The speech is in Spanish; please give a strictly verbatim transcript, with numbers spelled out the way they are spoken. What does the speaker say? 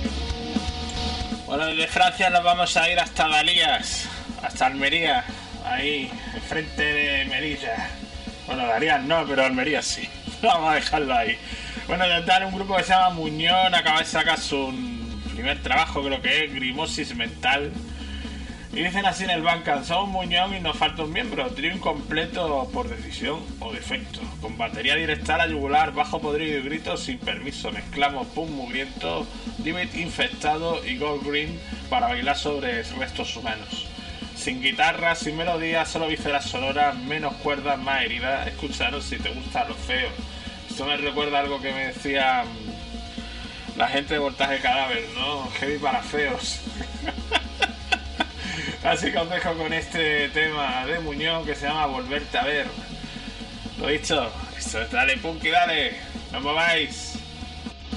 Bueno, desde Francia nos vamos a ir hasta Dalías, hasta Almería, ahí, enfrente de Melilla. Bueno, Dalías no, pero Almería sí. Vamos a dejarlo ahí. Bueno, de un grupo que se llama Muñón, acaba de sacar su primer trabajo, creo que es Grimosis Mental. Y dicen así en el Bandcamp: somos Muñón y nos falta un miembro, trío incompleto por decisión o defecto, con batería directa a la yugular, bajo podrido y gritos sin permiso, mezclamos punk mugriento, limit infectado y gold green para bailar sobre restos humanos. Sin guitarra, sin melodía, solo vísceras sonoras, menos cuerdas, más heridas. Escucharos si te gusta lo feo. Esto me recuerda algo que me decía la gente de Voltaje Cadáver, ¿no? Heavy para feos. Así que os dejo con este tema de Muñón que se llama Volverte a ver. Lo dicho, esto es Dale Punk y Dale, no mováis.